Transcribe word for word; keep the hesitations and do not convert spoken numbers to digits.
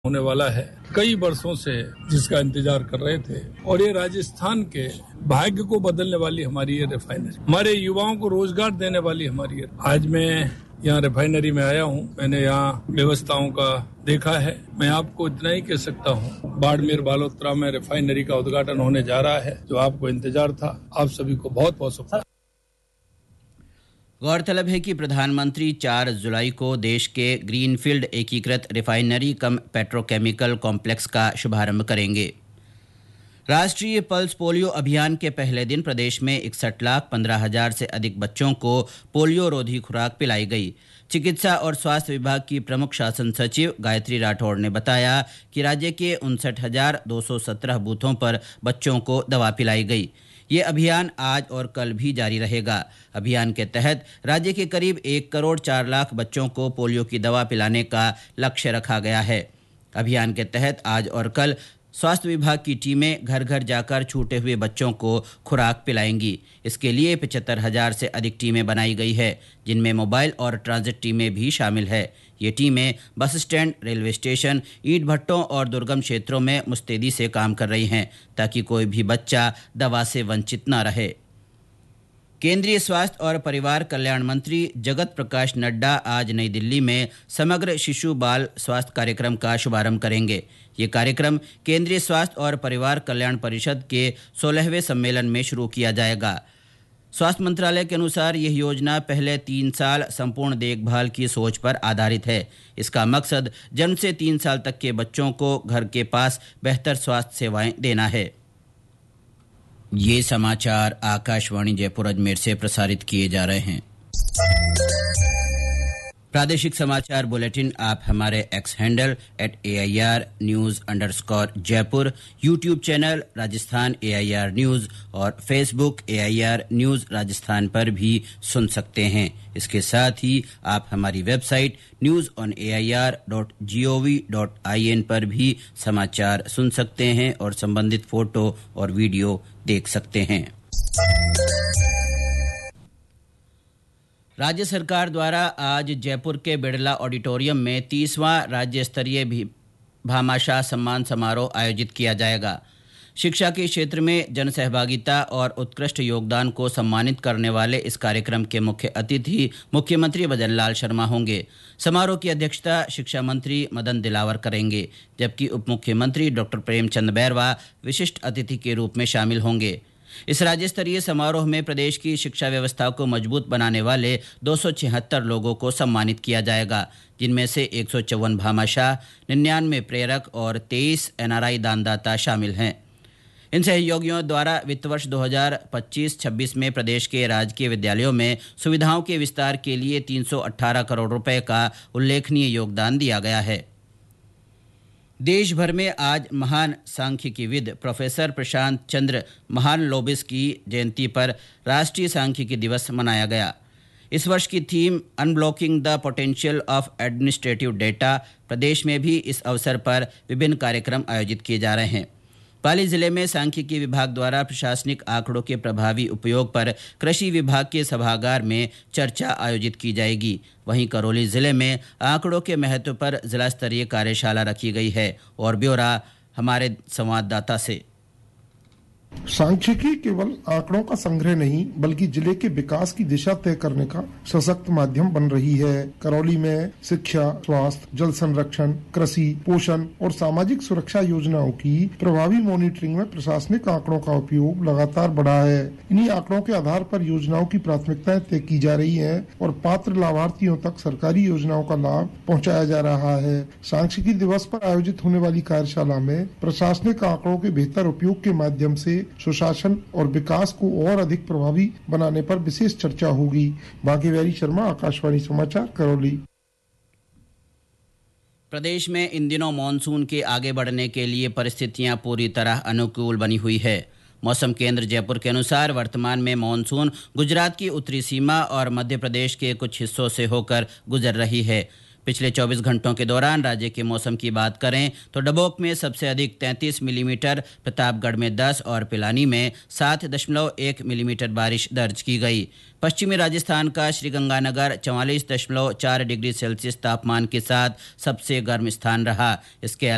होने वाला है, कई वर्षों से जिसका इंतजार कर रहे थे। और ये राजस्थान के भाग्य को बदलने वाली हमारी ये रिफाइनरी, हमारे युवाओं को रोजगार देने वाली हमारी ये। आज मैं यहाँ रिफाइनरी में आया हूँ, मैंने यहाँ व्यवस्थाओं का देखा है। मैं आपको इतना ही कह सकता हूँ, बाड़मेर बालोतरा में रिफाइनरी का उद्घाटन होने जा रहा है, जो आपको इंतजार था। आप सभी को बहुत बहुत शुभकामनाएं। गौरतलब है कि प्रधानमंत्री चार जुलाई को देश के ग्रीनफील्ड एकीकृत रिफाइनरी कम पेट्रोकेमिकल कॉम्प्लेक्स का शुभारंभ करेंगे। राष्ट्रीय पल्स पोलियो अभियान के पहले दिन प्रदेश में इकसठ लाख पंद्रह हजार से अधिक बच्चों को पोलियो रोधी खुराक पिलाई गई। चिकित्सा और स्वास्थ्य विभाग की प्रमुख शासन सचिव गायत्री राठौड़ ने बताया कि राज्य के उनसठ हजार दो सौ सत्रह बूथों पर बच्चों को दवा पिलाई गई। ये अभियान आज और कल भी जारी रहेगा। अभियान के तहत राज्य के करीब एक करोड़ चार लाख बच्चों को पोलियो की दवा पिलाने का लक्ष्य रखा गया है। अभियान के तहत आज और कल स्वास्थ्य विभाग की टीमें घर घर जाकर छूटे हुए बच्चों को खुराक पिलाएंगी। इसके लिए पचहत्तर हजार से अधिक टीमें बनाई गई है, जिनमें मोबाइल और ट्रांजिट टीमें भी शामिल है। ये टीमें बस स्टैंड, रेलवे स्टेशन, ईंट भट्टों और दुर्गम क्षेत्रों में मुस्तैदी से काम कर रही हैं, ताकि कोई भी बच्चा दवा से वंचित न रहे। केंद्रीय स्वास्थ्य और परिवार कल्याण मंत्री जगत प्रकाश नड्डा आज नई दिल्ली में समग्र शिशु बाल स्वास्थ्य कार्यक्रम का शुभारंभ करेंगे। ये कार्यक्रम केंद्रीय स्वास्थ्य और परिवार कल्याण परिषद के सोलहवें सम्मेलन में शुरू किया जाएगा। स्वास्थ्य मंत्रालय के अनुसार यह योजना पहले तीन साल संपूर्ण देखभाल की सोच पर आधारित है। इसका मकसद जन्म से तीन साल तक के बच्चों को घर के पास बेहतर स्वास्थ्य सेवाएं देना है। ये समाचार आकाशवाणी जयपुर अजमेर से प्रसारित किए जा रहे हैं। प्रादेशिक समाचार बुलेटिन आप हमारे x handle at A I R news underscore Jaipur, YouTube channel Rajasthan A I R news और Facebook A I R news Rajasthan पर भी सुन सकते हैं। इसके साथ ही आप हमारी website news on A I R dot G O V dot I N पर भी समाचार सुन सकते हैं और संबंधित फोटो और वीडियो देख सकते हैं। राज्य सरकार द्वारा आज जयपुर के बिड़ला ऑडिटोरियम में तीसवां राज्य स्तरीय भामाशाह सम्मान समारोह आयोजित किया जाएगा। शिक्षा के क्षेत्र में जनसहभागिता और उत्कृष्ट योगदान को सम्मानित करने वाले इस कार्यक्रम के मुख्य अतिथि मुख्यमंत्री भजनलाल शर्मा होंगे। समारोह की अध्यक्षता शिक्षा मंत्री मदन दिलावर करेंगे, जबकि उप मुख्यमंत्री डॉक्टर प्रेमचंद बैरवा विशिष्ट अतिथि के रूप में शामिल होंगे। इस राज्य स्तरीय समारोह में प्रदेश की शिक्षा व्यवस्था को मजबूत बनाने वाले दो सौ छिहत्तर लोगों को सम्मानित किया जाएगा, जिनमें से एक सौ चौवन भामाशाह, निन्यानवे प्रेरक और तेईस एन आर आई दानदाता शामिल हैं। इन सहयोगियों द्वारा वित्त वर्ष दो हज़ार पच्चीस छब्बीस में प्रदेश के राजकीय विद्यालयों में सुविधाओं के विस्तार के लिए तीन सौ अठारह करोड़ रुपए का उल्लेखनीय योगदान दिया गया है। देश भर में आज महान सांख्यिकीविद प्रोफेसर प्रशांत चंद्र महालनोबिस की जयंती पर राष्ट्रीय सांख्यिकी दिवस मनाया गया। इस वर्ष की theme unblocking the potential of administrative data. प्रदेश में भी इस अवसर पर विभिन्न कार्यक्रम आयोजित किए जा रहे हैं। पाली जिले में सांख्यिकी विभाग द्वारा प्रशासनिक आंकड़ों के प्रभावी उपयोग पर कृषि विभाग के सभागार में चर्चा आयोजित की जाएगी। वहीं करौली जिले में आंकड़ों के महत्व पर जिला स्तरीय कार्यशाला रखी गई है। और ब्यौरा हमारे संवाददाता से। सांख्यिकी केवल आंकड़ों का संग्रह नहीं, बल्कि जिले के विकास की दिशा तय करने का सशक्त माध्यम बन रही है। करौली में शिक्षा, स्वास्थ्य, जल संरक्षण, कृषि, पोषण और सामाजिक सुरक्षा योजनाओं की प्रभावी मॉनिटरिंग में प्रशासनिक आंकड़ों का उपयोग लगातार बढ़ा है। इन्हीं आंकड़ों के आधार पर योजनाओं की प्राथमिकताएं तय की जा रही है और पात्र लाभार्थियों तक सरकारी योजनाओं का लाभ पहुँचाया जा रहा है। सांख्यिकी दिवस पर आयोजित होने वाली कार्यशाला में प्रशासनिक आंकड़ों के बेहतर उपयोग के माध्यम से सुशासन और विकास को और अधिक प्रभावी बनाने पर विशेष चर्चा होगी। भाग्यवारी शर्मा, आकाशवाणी समाचार, करौली। प्रदेश में इन दिनों मानसून के आगे बढ़ने के लिए परिस्थितियां पूरी तरह अनुकूल बनी हुई है। मौसम केंद्र जयपुर के अनुसार वर्तमान में मानसून गुजरात की उत्तरी सीमा और मध्य प्रदेश के कुछ हिस्सों से होकर गुजर रही है। पिछले चौबीस घंटों के दौरान राज्य के मौसम की बात करें तो डबोक में सबसे अधिक तैंतीस मिलीमीटर, प्रतापगढ़ में दस और पिलानी में सात दशमलव एक मिलीमीटर बारिश दर्ज की गई। पश्चिमी राजस्थान का श्रीगंगानगर चवालीस दशमलव चार डिग्री सेल्सियस तापमान के साथ सबसे गर्म स्थान रहा। इसके